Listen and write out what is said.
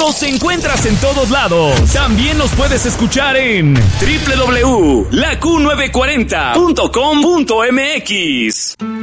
Los encuentras en todos lados. También nos puedes escuchar en www.laQ940.com.mx.